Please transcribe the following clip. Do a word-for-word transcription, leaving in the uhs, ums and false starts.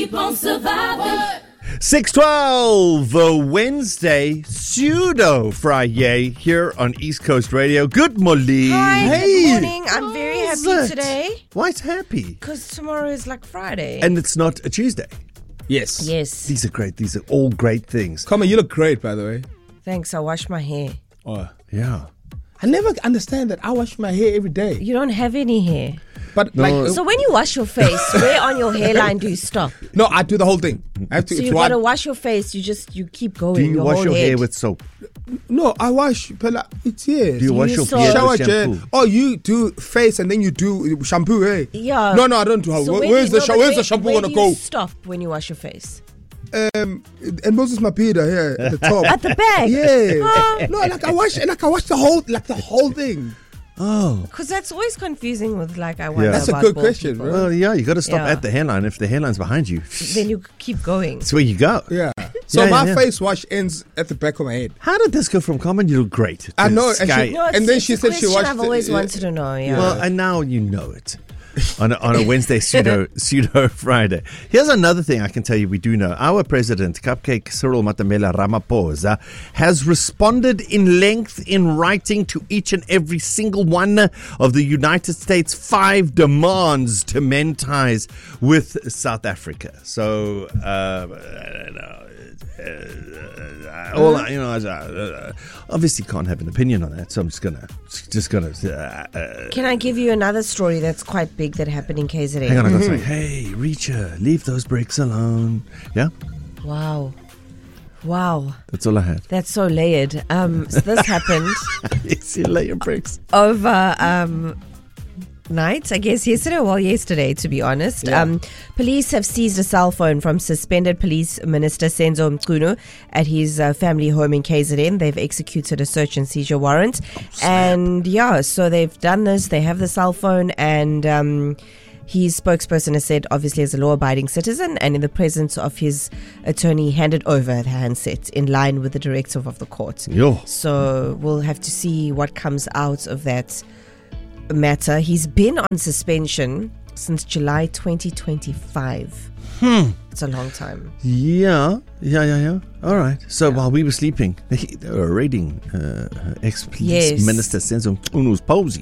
keep on surviving. six twelve, uh, Wednesday, pseudo Friday here on East Coast Radio. Good morning. Hi, hey. good morning. I'm very How's happy it? today Why it's happy? because tomorrow is like Friday. And it's not a Tuesday. Yes. yes. These are great. These are all great things. Come on, you look great, by the way. Thanks. I wash my hair. Oh, Yeah. I never understand that. I wash my hair every day. You don't have any hair. But No. like, So when you wash your face, where on your hairline do you stop? no, I do the whole thing. I have to. So it's you one- gotta wash your face. You just you keep going. Do you your wash whole your head. hair with soap? No, I wash. But like, it's yes. Do you wash You your saw- beard Shower with gel. shampoo? Oh, you do face and then you do shampoo, eh? Yeah. No, no, I don't do. So Where, when where's you- the no, sha- but Where's where- the shampoo where gonna do go? you stop when you wash your face? Um, and Moses Mapida here at the top. At the back. Yeah. Oh. No, like I wash, like I wash the whole, like the whole thing. Oh. Because that's always confusing with like I wonder Yeah. That's a about good bald question, people. bro. Well, yeah, you got to stop Yeah. at the hairline. If the hairline's behind you, Then you keep going. that's where you go. Yeah. So Yeah, my yeah, yeah. face wash ends at the back of my head. How did this go from common? You look great. I to know, and Sky. she- No, it's, And then it's she a said she question watched I've the- always yeah. wanted to know. Yeah. Well, and now you know it. On a, on a Wednesday pseudo pseudo Friday. Here's another thing I can tell you we do know. Our president, Cupcake Cyril Matamela Ramaphosa, has responded in length in writing to each and every single one of the United States' five demands to mend ties with South Africa. So, uh, I don't know. Uh, all I- you know, I, uh, obviously can't have an opinion on that, so I'm just gonna, just gonna. Uh, uh, Can I give you another story that's quite big that happened in K Z N? Hang on, I gotta say, hey, Reacher, leave those bricks alone. Yeah, Wow. Wow. that's all I had. That's so layered. Um, so this happened See you later, bricks. over um, night, I guess yesterday, well, yesterday, to be honest. Yeah. Um, police have seized a cell phone from suspended police minister Senzo Mchunu at his uh, family home in K Z N. They've executed a search and seizure warrant. and yeah, so they've done this. They have the cell phone, and um, his spokesperson has said, obviously, as a law-abiding citizen and in the presence of his attorney, handed over the handset in line with the directive of the court. Yo. So we'll have to see what comes out of that matter. He's been on suspension since July twenty twenty-five. Hmm. It's a long time. Yeah, yeah, yeah, yeah. All right. So while we were sleeping, they, they were raiding uh, ex-police Yes. minister Senzo Mchunu's posy.